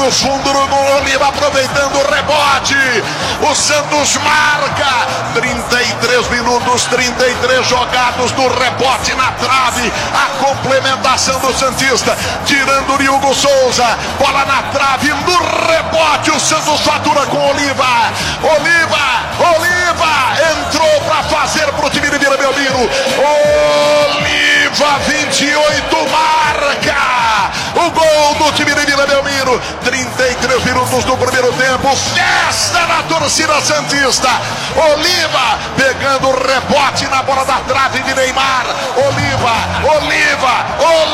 pro fundo do Oliva, aproveitando o rebote. O Santos marca. 33 minutos, 33 jogados do rebote na trave. A complementação do Santista, tirando o Hugo Souza. Bola na trave, no rebote. O Santos fatura com Oliva. Oliva entrou para fazer pro time de Vila Belmiro. Oliva, 28, marca o gol do time de Vila Belmiro. 33 minutos do primeiro tempo. Festa na torcida santista. Oliva pegando o rebote na bola da trave de Neymar. Oliva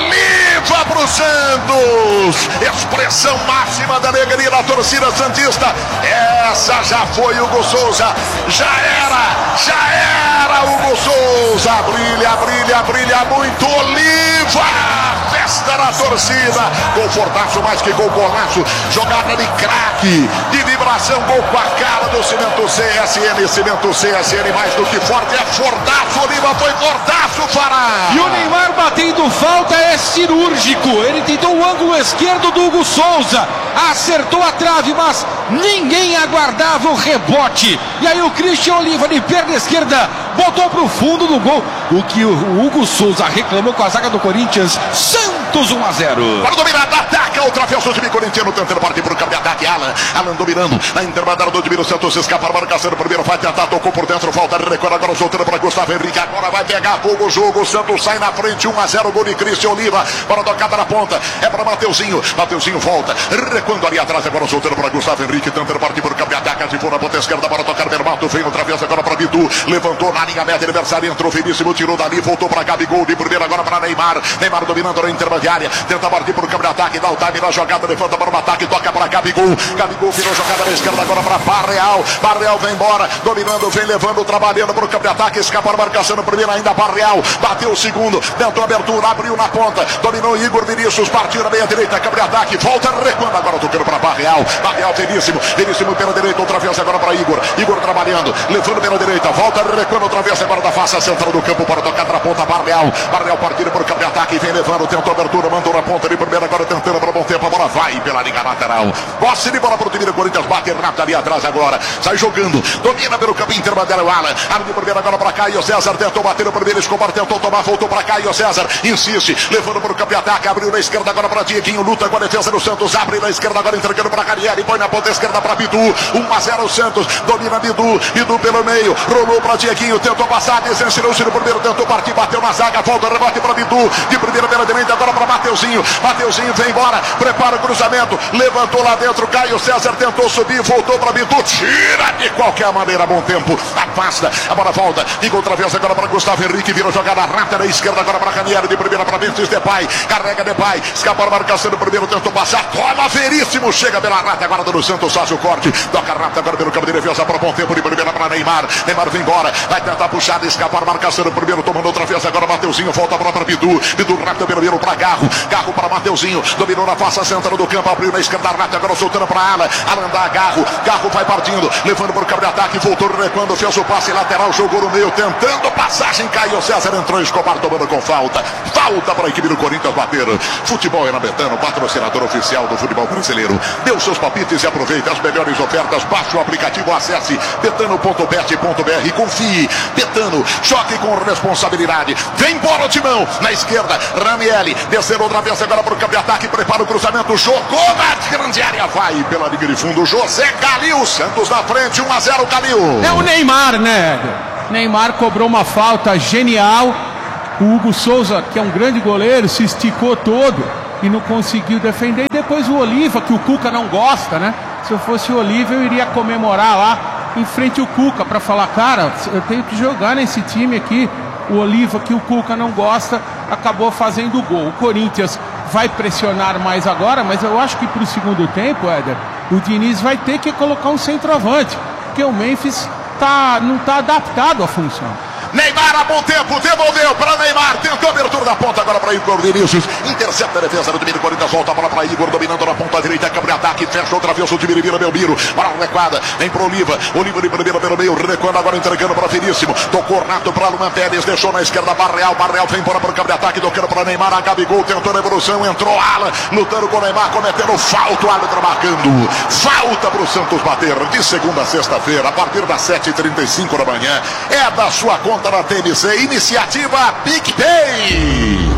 pro Santos. Expressão máxima da alegria da torcida santista. Essa já foi Hugo Souza. Já era Hugo Souza. Brilha muito. Oliva. Festa na torcida. Confortaço mais que gol, golaço. Jogada de craque, de vibração, gol com a cara do Cimento CSN. Cimento CSN mais do que forte, é fortaço. Oliva foi fortaço, Fará. E o Neymar batendo falta é cirúrgico. Ele tentou o ângulo esquerdo do Hugo Souza, acertou a trave, mas ninguém aguardava o rebote. E aí o Christian Oliva de perna esquerda botou pro fundo do gol. O que o Hugo Souza reclamou com a zaga do Corinthians. Santos 1-0. Para dominar, ataca o travessão do time corintiano, tentando partir para o campo de ataque. Alan dominando na intermediária do time do Santos. Escapa a marcação no primeiro, vai tentar, tocou por dentro, falta de recorde, agora soltando para Gustavo Henrique. Agora vai pegar fogo o jogo. O Santos sai na frente, 1-0, gol de Christian Oliva. Para a tocada na ponta, é para Mateuzinho. Mateuzinho volta, recuando ali atrás, agora soltando para Gustavo Henrique, tentando partir para o campo de ataque. Se for na ponta esquerda, para tocar Bermato, vem no travessa agora para Bidu. Levantou na linha média, adversário entrou finíssimo, tirou dali, voltou para Gabigol de primeira, agora para Neymar. Neymar dominando na intermediária, tenta partir para o campo de ataque, dá o time na jogada, levanta para o ataque, toca para Gabigol. Gabigol virou jogada na esquerda agora para Barreal. Barreal vem embora, dominando, vem levando, trabalhando para o campo de ataque, escapa a marcação no primeiro, ainda Barreal. Bateu o segundo, tentou a abertura, abriu na ponta, dominou Igor Vinícius, partiu na meia direita, campo de ataque, volta, recuando agora, tocando para Barreal. Barreal, Veríssimo pela direita, outra vez agora para Igor. Igor trabalhando, levando pela direita, volta, recuando outra vez agora da face central do campo para tocar na ponta, Barreal partindo para o campo de ataque, vem levando, tentou a abertura, mandou na ponta de primeira, agora tentando para o bom tempo, a bola vai pela liga lateral. Posse de bola para o time do Corinthians, bate rápido ali atrás agora, sai jogando, domina pelo campo intermediário, Alan de primeira agora para Caio César, tentou bater no primeiro, Escobar tentou tomar, voltou para Caio César, insiste, levando para o campo de ataque, abriu na esquerda agora para Dieguinho, luta com a defesa do Santos, abre na esquerda agora entregando para Carieri, põe na ponta esquerda para Bidu, 1-0 o Santos, domina Bidu pelo meio, rolou para Dieguinho, tentou passar, desensinou-se no primeiro, tentou partir, bateu na zaga, volta, rebate para Bidu, de primeira pela direita, agora para Mateuzinho vem embora, prepara o cruzamento, levantou lá dentro, Caio César tentou subir, voltou para Bidu, tira de qualquer maneira, bom tempo, afasta, a bola volta, fica outra vez agora para Gustavo Henrique, virou jogada rata na esquerda, agora para Canieri, de primeira para Memphis Depay, carrega Depay, escapa a marcação do primeiro, tentou passar, toma Veríssimo, chega pela rata, agora do Santos, faz o corte, toca rata agora pelo campo de defesa, para bom tempo, de primeira para Neymar vem embora, vai tentar puxar, escapar a marcação do primeiro, tomando outra vez agora Mateuzinho, volta a bola para Bidu rápido pelo meio para Garro para Mateuzinho, dominou na face central do campo, abriu na esquerda, rata agora soltando para Alan dá Garro vai partindo, levando para o campo de ataque, voltou recuando, fez o passe lateral, jogou no meio, tentando passagem, Caio César entrou, Escobar tomando com falta para a equipe do Corinthians bater. Futebol é na Betano, patrocinador oficial do futebol brasileiro. Dê os seus palpites e aproveite as melhores ofertas, baixe o aplicativo, acesse betano.bet.br, confie, Betano, choque com responsabilidade, vem embora o timão, na esquerda, Ranieri, descendo outra vez agora para o campo de ataque, prepara o cruzamento, jogou na grande área, vai pela linha de fundo, José Calil, Santos na frente, 1-0 Calil. É o Neymar, né? Neymar cobrou uma falta genial, o Hugo Souza, que é um grande goleiro, se esticou todo e não conseguiu defender, e depois o Oliva, que o Cuca não gosta, né? Se eu fosse o Oliva, eu iria comemorar lá em frente ao Cuca, para falar, cara, eu tenho que jogar nesse time aqui. O Oliva, que o Cuca não gosta, acabou fazendo o gol. O Corinthians vai pressionar mais agora, mas eu acho que para o segundo tempo, Éder, o Diniz vai ter que colocar um centroavante, porque o Memphis não está adaptado à função. Neymar a bom tempo, devolveu para Neymar, tentou a abertura da ponta agora para Igor Vinícius, intercepta a defesa do time do Corinthians, volta a bola para Igor, dominando na ponta direita, câmbio de ataque, fecha outra vez o time de Vila Belmiro, para a recuada, vem para Oliva de primeira pelo meio, recuando agora, entregando para Veríssimo, tocou Renato para Luan Pérez, deixou na esquerda Barreal vem para o câmbio de ataque, tocando para Neymar, a Gabigol tentou na evolução, entrou Alan, lutando com o Neymar, cometendo falta, o árbitro marcando, falta para o Santos bater, de segunda a sexta-feira, a partir das 7h35 da manhã, é da sua conta na TMC, iniciativa PicPay.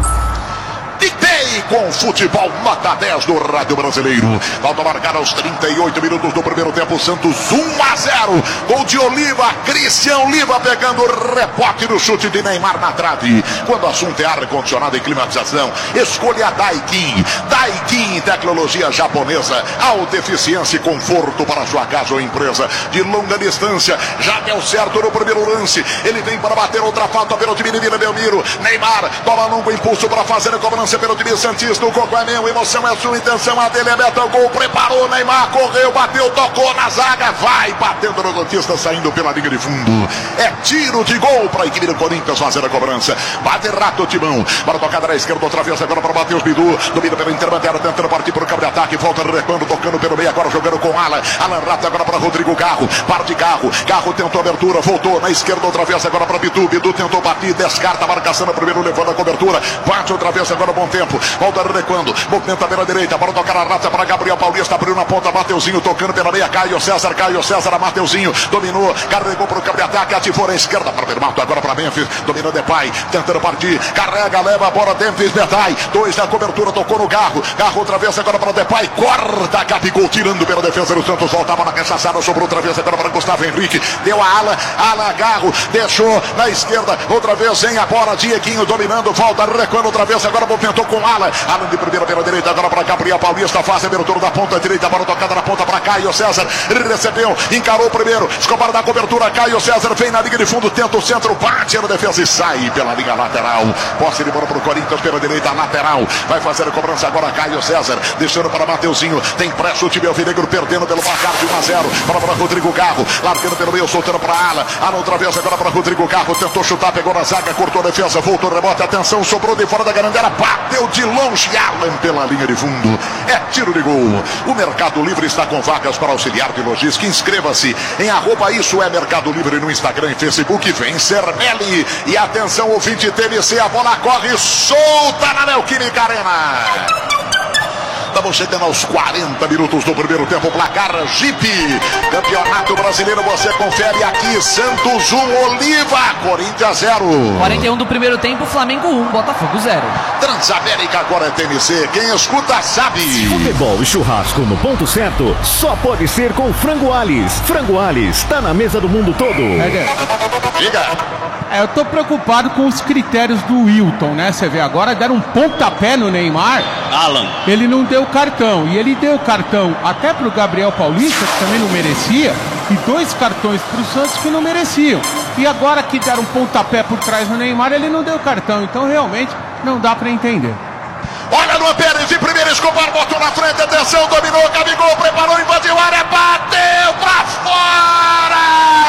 PicPay com futebol nota 10 do Rádio Brasileiro. Falta marcar aos 38 minutos do primeiro tempo. Santos 1-0. Gol de Oliva. Cristian Oliva pegando o rebote do chute de Neymar na trave. Quando o assunto é ar-condicionado e climatização, escolha a Daikin. Daikin, tecnologia japonesa. Alta eficiência e conforto para sua casa ou empresa. De longa distância. Já deu certo no primeiro lance. Ele vem para bater outra falta pelo time de Vila Belmiro. Neymar toma longo impulso para fazer a cobrança pelo time santista, o Coco é meu, emoção é sua, intenção a dele é meta, o gol, preparou, Neymar, correu, bateu, tocou na zaga, vai batendo no Santista, saindo pela linha de fundo, é tiro de gol para a equipe do Corinthians fazer a cobrança, bate rato o Timão, para tocada na esquerda, outra vez agora para Matheus Bidu, domina pela intermediária, tentando partir para o campo de ataque, volta recuando, tocando pelo meio, agora jogando com Alan Rato agora para Rodrigo Carro, par de Carro tentou a abertura, voltou na esquerda, outra vez agora para Bidu tentou bater, descarta a marcação no primeiro, levando a cobertura, bate outra vez agora, bom tempo, volta recuando, movimenta pela direita, para tocar a rata para Gabriel Paulista, abriu na ponta, Mateuzinho tocando pela meia, Caio César, Mateuzinho, dominou, carregou para o campo de ataque, ativou na esquerda para Bermato, agora para Memphis, dominou Depay, tentando partir, carrega, leva a bola, Memphis, Depay, 2 na cobertura, tocou no Garro outra vez agora para Depay, corta, Gabigol, tirando pela defesa do Santos, voltava na rechaçada, sobrou outra vez agora para Gustavo Henrique, deu a ala, Garro, deixou na esquerda, outra vez sem a bola, Dieguinho dominando, volta, recuando outra vez, agora movimentou com Alan de primeira pela direita, agora para Gabriel Paulista, faz a abertura da ponta direita, bola tocada na ponta para Caio César, recebeu, encarou o primeiro, Escobar da cobertura, Caio César vem na linha de fundo, tenta o centro, bate na defesa e sai pela linha lateral, posse de bola para o Corinthians pela direita, lateral, vai fazer a cobrança agora Caio César, deixando para Mateuzinho, tem pressa o time alvinegro, perdendo pelo placar de 1-0, para Rodrigo Carro, largando pelo meio, soltando para Alan outra vez agora para Rodrigo Carro, tentou chutar, pegou na zaga, cortou a defesa, voltou o rebote, atenção, sobrou de fora da Garandera, bateu de longe, Alan pela linha de fundo, é tiro de gol. O Mercado Livre está com vagas para auxiliar de logística, inscreva-se em @isso é Mercado Livre no Instagram e Facebook, vem Cermelli, e atenção ouvinte TMC, a bola corre solta na Neoquímica Arena. Estamos chegando aos 40 minutos do primeiro tempo, placar Jeep, Campeonato Brasileiro, você confere aqui, Santos 1, Oliva, Corinthians 0. 41 do primeiro tempo, Flamengo 1, Botafogo 0. Transamérica agora é TMC, quem escuta sabe. Futebol e churrasco no ponto certo, só pode ser com Frango Alis. Frango Alis, tá na mesa do mundo todo. Diga. Eu tô preocupado com os critérios do Wilton, né? Você vê, agora deram um pontapé no Neymar. Alan. Ele não deu cartão, e ele deu cartão até pro Gabriel Paulista, que também não merecia, e 2 cartões pro Santos que não mereciam. E agora que deram um pontapé por trás no Neymar, ele não deu cartão, então realmente não dá pra entender. Olha no Pérez de primeira, Escobar botou na frente, atenção, dominou, Gabigol, preparou, invadiu a área, bateu pra fora!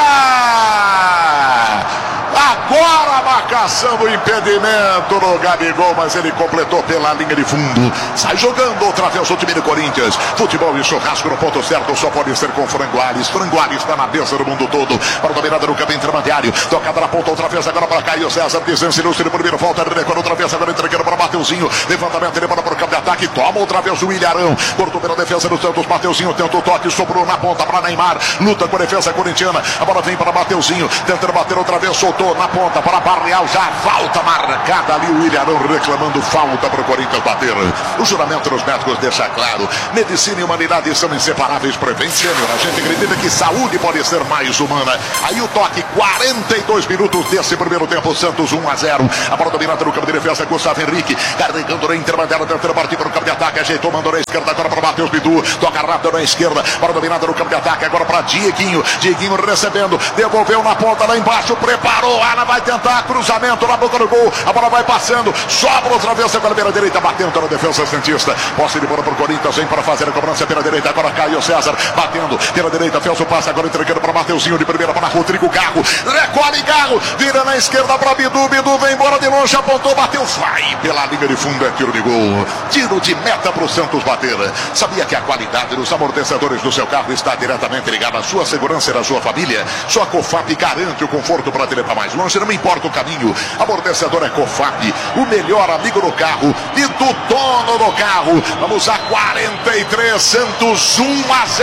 Agora a marcação do impedimento no Gabigol, mas ele completou pela linha de fundo. Sai jogando outra vez o time do Corinthians. Futebol e churrasco no ponto certo só pode ser com Frango Alis. Frango Alis está na mesa do mundo todo. Para a dominada no campo intermediário. Tocada na ponta outra vez agora para Caio César. Desensinou-se no primeiro, volta recuando outra vez agora entregando para Mateuzinho. Levantamento, ele para o campo de ataque. Toma outra vez o Ilharão. Cortou pela defesa do Santos. Mateuzinho tentou o toque, sobrou na ponta para Neymar. Luta com a defesa corintiana. A bola vem para Mateuzinho. Tentando bater outra vez, soltou na ponta para Barreal, já falta marcada ali, o Ilharão reclamando falta para o Corinthians bater. O juramento dos médicos deixa claro, medicina e humanidade são inseparáveis. Prevent Senior, a gente acredita que saúde pode ser mais humana. Aí o toque, 42 minutos desse primeiro tempo, Santos 1-0, a bola dominada no campo de defesa, Gustavo Henrique, carregando na intermediária, tentando partir para o campo de ataque, ajeitou, mandou na esquerda, agora para Matheus Bidu, toca rápido na esquerda, bola dominada no campo de ataque, agora para Dieguinho recebendo, devolveu na ponta lá embaixo, preparou, Ana vai tentar cruzamento, cruzamento na boca do gol, a bola vai passando, sobra outra vez agora pela direita, batendo na defesa santista, posse de bola para o Corinthians, vem para fazer a cobrança pela direita, agora Caio César, batendo pela direita, fez o passe, agora entregando para Mateuzinho de primeira, para Rodrigo Garro, recolhe Garro, vira na esquerda para Bidu, Bidu vem embora de longe, apontou, bateu, vai pela linha de fundo, é tiro de gol, tiro de meta para o Santos bater. Sabia que a qualidade dos amortecedores do seu carro está diretamente ligada à sua segurança e à sua família? Só a Cofap garante o conforto para te levar mais longe, não importa o caminho. Amortecedor é Cofap, o melhor amigo do carro e do dono do carro. Vamos a 43, Santos 1-0,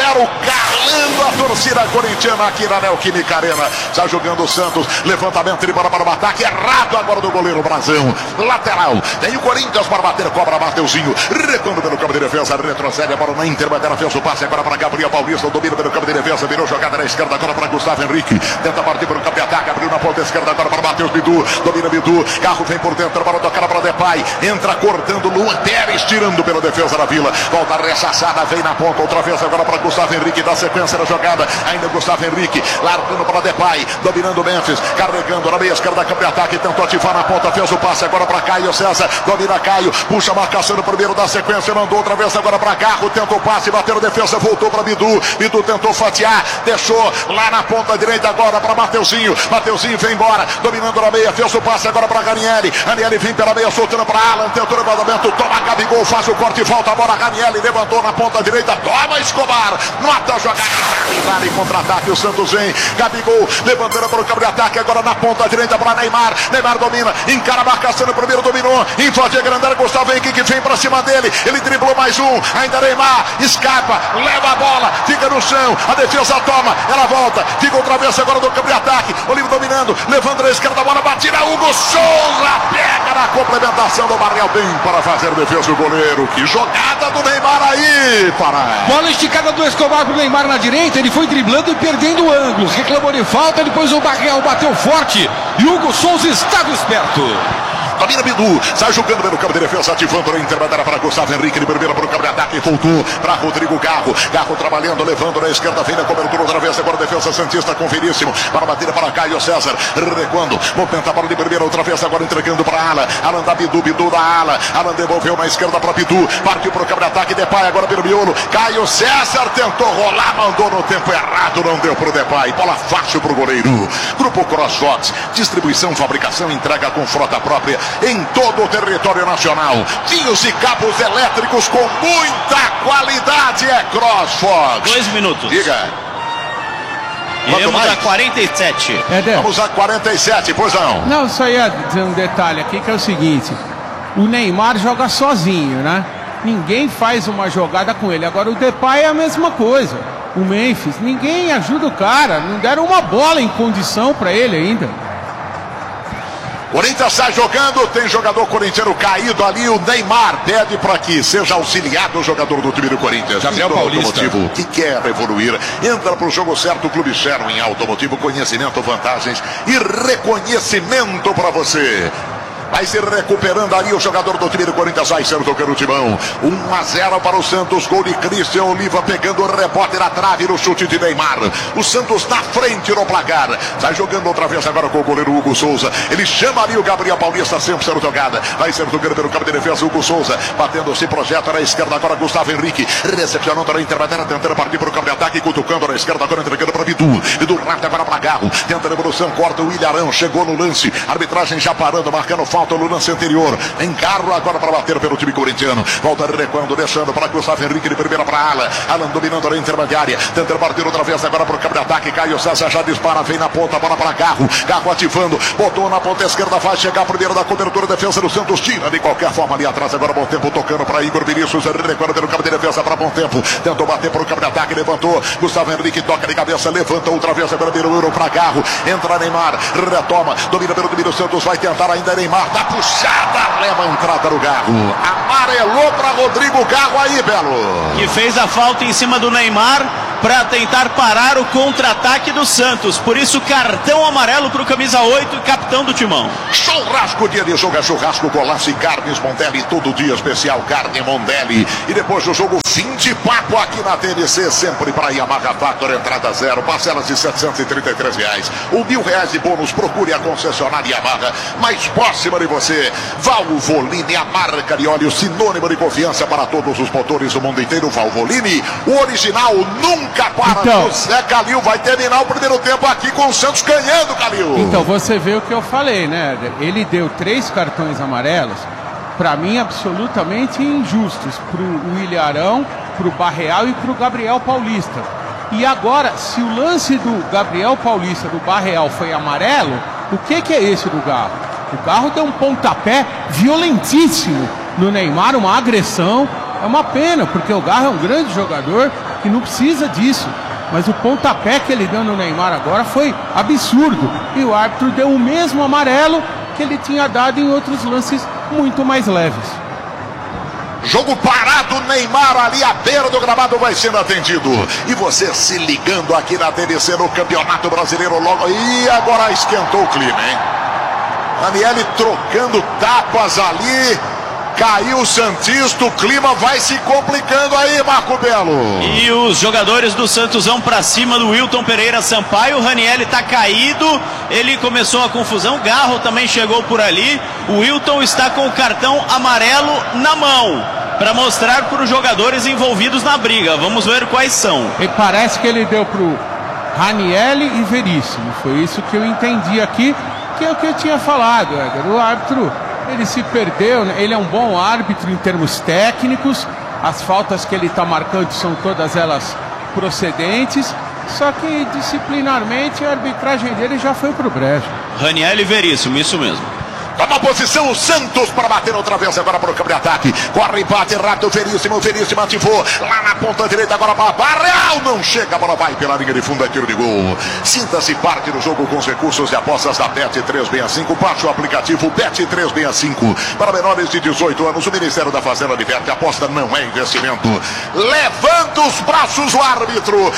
calando a torcida corintiana aqui na Neoquímica Arena. Está jogando o Santos, levantamento de bola para o ataque, errado agora do goleiro Brazão. Lateral, tem o Corinthians para bater, cobra Mateuzinho, recuando pelo campo de defesa, retrocede a bola na intermediária, fez o passe agora para Gabriel Paulista, domina pelo campo de defesa, virou jogada na esquerda agora para Gustavo Henrique, tenta partir pelo campo de ataque, abriu na ponta esquerda agora para Matheus Bidu, domina Bidu, carro vem por dentro, bola tocada para Depay, entra cortando Luan Pérez, tirando pela defesa da Vila, volta rechaçada, vem na ponta, outra vez agora para Gustavo Henrique, dá sequência na jogada, ainda Gustavo Henrique, largando para Depay, dominando Memphis, carregando na meia esquerda, campo de ataque, tentou ativar na ponta, fez o passe agora para Caio César, domina Caio, puxa a marcação no primeiro, dá sequência, mandou outra vez agora para Garro, tentou o passe, bateu na defesa, voltou para Bidu, Bidu tentou fatiar, deixou lá na ponta direita agora para Mateuzinho, Mateuzinho vem embora, dominando na meia, fez o passe agora para Ranieri, Ranieri vem pela meia, soltando para Alan, tentou o levantamento, toma Gabigol, faz o corte, volta a bola, Ranieri levantou na ponta direita, toma Escobar, mata a jogada, e contra-ataque, o Santos vem, Gabigol levantando para o campo de ataque, agora na ponta direita para Neymar, Neymar domina, encara a marcação, no primeiro dominou, invade grandão, Gustavo Henrique vem para cima dele, ele driblou mais um, ainda Neymar, escapa, leva a bola, fica no chão, a defesa toma, ela volta, fica outra vez agora do campo de ataque, Olivo dominando, levando na esquerda a bola, batida, Hugo Souza, pega na complementação do Barrial, bem para fazer defesa do goleiro, que jogada do Neymar aí, para bola esticada do Escobar pro Neymar na direita, ele foi driblando e perdendo ângulos, reclamou de falta, depois o Barrial bateu forte, e Hugo Souza estava esperto. Domina Bidu, sai jogando pelo campo de defesa, ativando a intermediária para Gustavo Henrique, de primeira para o campo de ataque, voltou para Rodrigo Garro, Garro trabalhando, levando na esquerda, vem na cobertura outra vez, agora a defesa santista com Veríssimo, para bater para Caio César, recuando, movimenta a bola de primeira, outra vez agora entregando para Alan, Alan da Bidu, Bidu da Alan, Alan devolveu na esquerda para Bidu, partiu para o campo de ataque, Depay agora pelo miolo, Caio César tentou rolar, mandou no tempo errado, não deu para o Depay, bola fácil para o goleiro. Grupo CrossFox, distribuição, fabricação, entrega com frota própria em todo o território nacional. Fios e cabos elétricos com muita qualidade, é CrossFox. 2 minutos. Diga. Iremos a 47. Vamos a 47, pois não. Não, só ia dizer um detalhe aqui que é o seguinte: o Neymar joga sozinho, né? Ninguém faz uma jogada com ele. Agora o Depay é a mesma coisa. O Memphis, ninguém ajuda o cara. Não deram uma bola em condição para ele ainda. Corinthians sai jogando, tem jogador corintiano caído ali, o Neymar pede para que seja auxiliado o jogador do time do Corinthians. Gabriel Paulista, que quer evoluir, entra para o jogo certo, o Clube Sherwin Automotivo, conhecimento, vantagens e reconhecimento para você. Vai se recuperando ali o jogador do time do Corinthians, vai ser tocando o timão. 1-0 para o Santos, gol de Christian Oliva pegando o rebote na trave no chute de Neymar. O Santos na frente no placar. Sai jogando outra vez agora com o goleiro Hugo Souza. Ele chama ali o Gabriel Paulista, sempre sendo tocada. Vai ser tocando pelo campo de defesa, Hugo Souza. Batendo, se projeta na esquerda agora Gustavo Henrique. Recepcionando na intermediária, tentando partir para o campo de ataque, cutucando na esquerda agora, entregando para Bidu. Bidu rata agora para Garro. Tenta a evolução, corta o Ilharão, chegou no lance. Arbitragem já parando, marcando falta no lance anterior. Encarro agora para bater pelo time corintiano. Volta recuando, deixando para Gustavo Henrique de primeira para Alan. Alan dominando na intermediária. Tentando partir outra vez agora para o campo de ataque. Caio César já dispara, vem na ponta, bola para Garro. Garro ativando, botou na ponta esquerda, vai chegar primeiro da cobertura, defesa do Santos, tira de qualquer forma ali atrás. Agora Bom Tempo tocando para Igor Vinícius. Recuando pelo campo de defesa para Bom Tempo. Tentou bater para o campo de ataque, levantou. Gustavo Henrique toca de cabeça, levanta outra vez agora, vira o euro para Garro. Entra Neymar, retoma, domina pelo time do Santos, vai tentar ainda Neymar. esquerda puxada, leva a entrada do Garro. Amarelou para Rodrigo Garro aí, Belo. Que fez a falta em cima do Neymar para tentar parar o contra-ataque do Santos. Por isso, cartão amarelo para o camisa 8 e capitão do Timão. Churrasco, dia de jogo é churrasco, golaço e carnes Mondelli. Todo dia especial, carne Mondelli. E depois do jogo, fim de papo aqui na TNC. Sempre para Yamaha Factor, entrada zero, parcelas de R$733. ou R$1.000 de bônus. Procure a concessionária Yamaha mais próxima de você. Valvoline, a marca de óleo sinônimo de confiança para todos os motores do mundo inteiro. Valvoline, o original nunca para. Então, José Calil vai terminar o primeiro tempo aqui com o Santos ganhando, Calil. Então, você vê o que eu falei, né? Ele deu 3 cartões amarelos, para mim, absolutamente injustos. Pro William Arão, pro Barreal e pro Gabriel Paulista. E agora, se o lance do Gabriel Paulista, do Barreal, foi amarelo, o que é esse do Garro? O Garro deu um pontapé violentíssimo no Neymar, uma agressão. É uma pena, porque o Garro é um grande jogador que não precisa disso. Mas o pontapé que ele deu no Neymar agora foi absurdo. E o árbitro deu o mesmo amarelo que ele tinha dado em outros lances muito mais leves. Jogo parado, Neymar ali à beira do gramado vai sendo atendido. E você se ligando aqui na TNC no Campeonato Brasileiro logo. E agora esquentou o clima, hein? Ranieri trocando tapas ali. Caiu o Santista, o clima vai se complicando aí, Marco Belo. E os jogadores do Santos vão pra cima do Wilton Pereira Sampaio. O Ranieri tá caído, ele começou a confusão. Garro também chegou por ali. O Wilton está com o cartão amarelo na mão para mostrar para os jogadores envolvidos na briga. Vamos ver quais são. E parece que ele deu pro Ranieri e Veríssimo. Foi isso que eu entendi aqui, que é o que eu tinha falado, Éder. O árbitro, ele se perdeu, né? Ele é um bom árbitro em termos técnicos. As faltas que ele está marcando são todas elas procedentes. Só que disciplinarmente a arbitragem dele já foi pro brejo. Ranieri e Veríssimo, isso mesmo. Toma posição o Santos para bater outra vez agora para o campo de ataque. Corre, bate rápido, Veríssimo ativou. Lá na ponta direita agora para Barreal. Não chega, a bola vai pela linha de fundo, é tiro de gol. Sinta-se parte do jogo com os recursos de apostas da Bet365. Baixe o aplicativo Bet365. Para menores de 18 anos, o Ministério da Fazenda diverte. Aposta não é investimento. Levanta os braços o árbitro.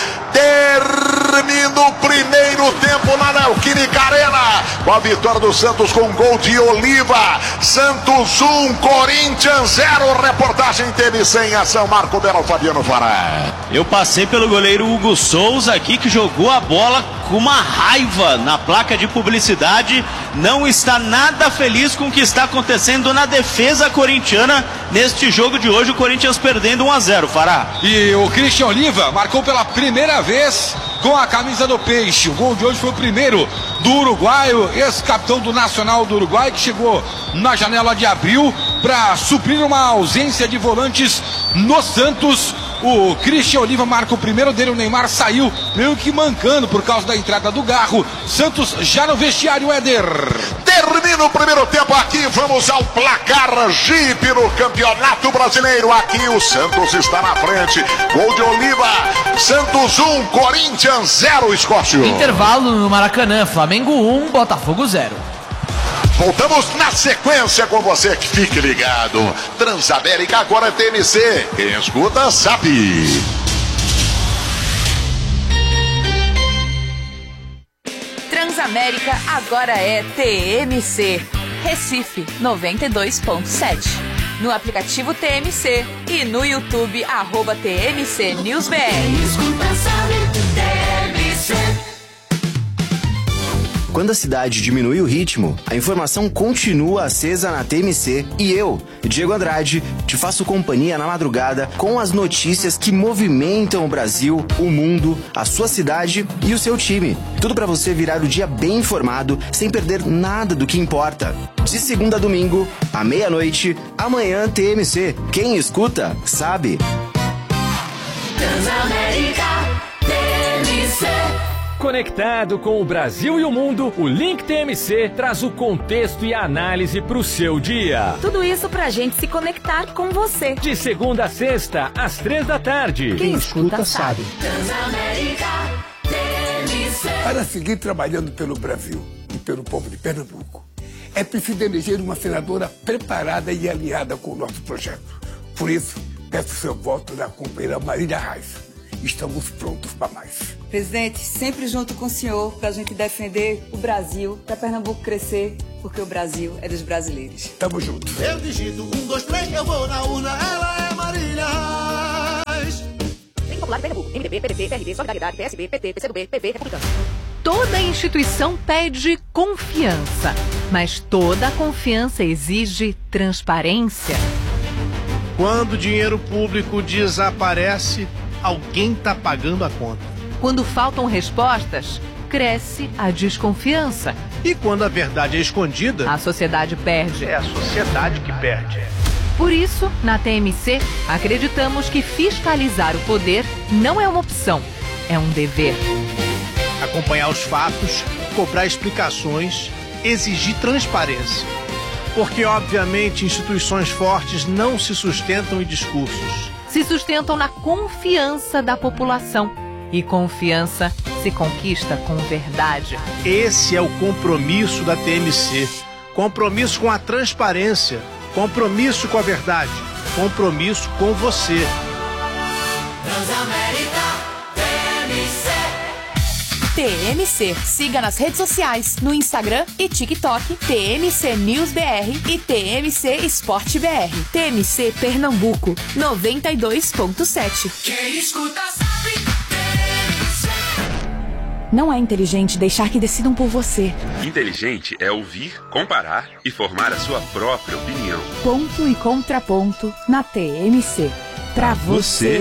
Termina o primeiro tempo na Neoquímica Arena. Com a vitória do Santos com gol de Oliva. Santos 1, Corinthians 0. Reportagem TNC em ação. Marco Belo, Fabiano Fará. Eu passei pelo goleiro Hugo Souza aqui, que jogou a bola com uma raiva na placa de publicidade. Não está nada feliz com o que está acontecendo na defesa corintiana neste jogo de hoje. O Corinthians perdendo 1-0, Fará. E o Christian Oliva marcou pela primeira vez com a camisa do Peixe. O gol de hoje foi o primeiro do uruguaio, ex-capitão do Nacional do Uruguai, que chegou na janela de abril para suprir uma ausência de volantes no Santos. O Christian Oliva marca o primeiro dele, o Neymar saiu meio que mancando por causa da entrada do Garro. Santos já no vestiário, Éder. Termina o primeiro tempo aqui, vamos ao placar Jeep no Campeonato Brasileiro. Aqui o Santos está na frente, gol de Oliva. Santos 1, Corinthians 0, Escócio. Intervalo no Maracanã, Flamengo 1, Botafogo 0. Voltamos na sequência com você que fique ligado. Transamérica agora é TNC. Quem escuta sabe. Transamérica agora é TMC. Recife 92.7. No aplicativo TMC e no YouTube @TMC News BR. Quando a cidade diminui o ritmo, a informação continua acesa na TMC e eu, Diego Andrade, te faço companhia na madrugada com as notícias que movimentam o Brasil, o mundo, a sua cidade e o seu time. Tudo para você virar o dia bem informado, sem perder nada do que importa. De segunda a domingo, à meia-noite, amanhã TMC. Quem escuta, sabe. Transamérica TMC. Conectado com o Brasil e o mundo, o Link TMC traz o contexto e a análise para o seu dia. Tudo isso pra gente se conectar com você. De segunda a sexta, às 3 da tarde. Quem escuta sabe. Transamérica TMC. Para seguir trabalhando pelo Brasil e pelo povo de Pernambuco, É preciso eleger uma senadora preparada e alinhada com o nosso projeto. Por isso, peço seu voto na companheira Marília Reis. Estamos prontos para mais. Presidente, sempre junto com o senhor para a gente defender o Brasil, para Pernambuco crescer, porque o Brasil é dos brasileiros. Tamo junto. Eu digito 1, 2, 3, eu vou na urna, ela é Marília Reis. Tem Popular Pernambuco, MDB, PDT, PRD, Solidariedade, PSB, PT, PCdoB, PV, Republicano. Toda instituição pede confiança, mas toda confiança exige transparência. Quando o dinheiro público desaparece, alguém está pagando a conta. Quando faltam respostas, cresce a desconfiança. E quando a verdade é escondida, a sociedade perde. É a sociedade que perde. Por isso, na TMC, acreditamos que fiscalizar o poder não é uma opção, é um dever. Acompanhar os fatos, cobrar explicações, exigir transparência. Porque, obviamente, instituições fortes não se sustentam em discursos. Se sustentam na confiança da população. E confiança se conquista com verdade. Esse é o compromisso da TMC. Compromisso com a transparência. Compromisso com a verdade. Compromisso com você. Transamérica TMC. Siga nas redes sociais, no Instagram e TikTok, TMC News BR e TMC Esporte BR. TMC Pernambuco, 92.7. Quem escuta sabe. Não é inteligente deixar que decidam por você. Inteligente é ouvir, comparar e formar a sua própria opinião. Ponto e contraponto na TMC. Pra você